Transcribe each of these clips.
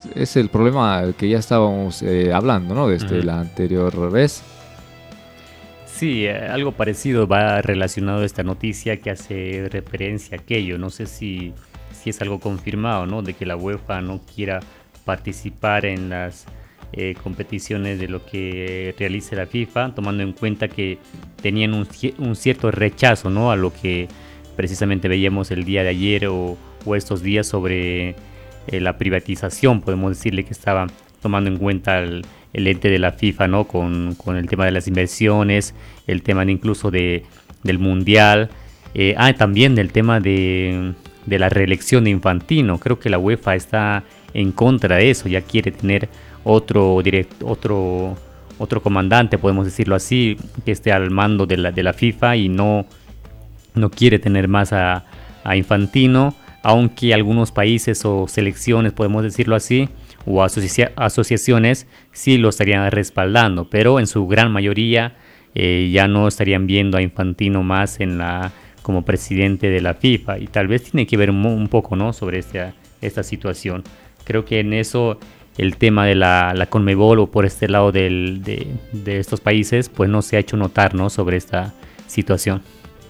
es el problema que ya estábamos hablando, ¿no? Desde la anterior vez. Sí, algo parecido va relacionado a esta noticia que hace referencia a aquello. No sé si es algo confirmado, ¿no? De que la UEFA no quiera participar en las competiciones de lo que realice la FIFA, tomando en cuenta que tenían un cierto rechazo, ¿no? A lo que precisamente veíamos el día de ayer o estos días sobre la privatización, podemos decirle que estaba tomando en cuenta el ente de la FIFA, ¿no? Con el tema de las inversiones, el tema incluso del mundial, también del tema de la reelección de Infantino. Creo que la UEFA está en contra de eso, ya quiere tener otro comandante, podemos decirlo así, que esté al mando de la FIFA y no quiere tener más a Infantino, aunque algunos países o selecciones, podemos decirlo así, o asociaciones sí lo estarían respaldando, pero en su gran mayoría ya no estarían viendo a Infantino más como presidente de la FIFA, y tal vez tiene que ver un poco, ¿no? Sobre esta situación. Creo que en eso el tema de la Conmebol o por este lado de estos países pues no se ha hecho notar, ¿no? Sobre esta situación.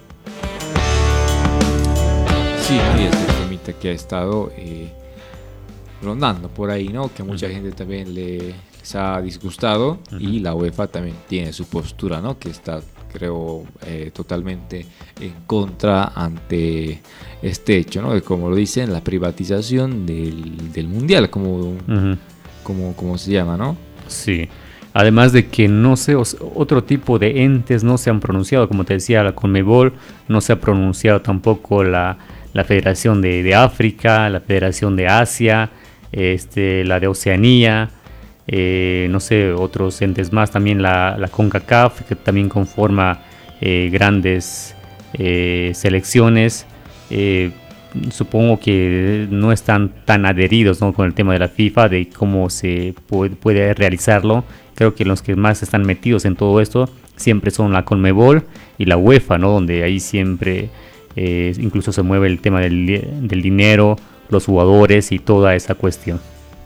Sí, y es el temita que ha estado rondando por ahí, ¿no? Que mucha gente también les ha disgustado, y la UEFA también tiene su postura, ¿no? Que está, creo, totalmente en contra ante este hecho, ¿no? De, como lo dicen, la privatización del mundial, como se llama, ¿no? Sí. Además de que no sé, otro tipo de entes no se han pronunciado, como te decía, la Conmebol, no se ha pronunciado tampoco la Federación de África, la Federación de Asia, la de Oceanía, no sé, otros entes más, también la CONCACAF, que también conforma grandes selecciones. Supongo que no están tan adheridos, ¿no? Con el tema de la FIFA, de cómo se puede realizarlo. Creo que los que más están metidos en todo esto siempre son la Conmebol y la UEFA, ¿no? Donde ahí siempre incluso se mueve el tema del dinero, los jugadores y toda esa cuestión.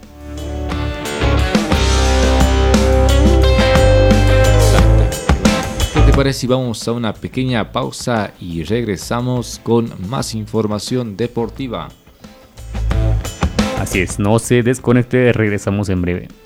¿Qué te parece si vamos a una pequeña pausa y regresamos con más información deportiva? Así es, no se desconecte, regresamos en breve.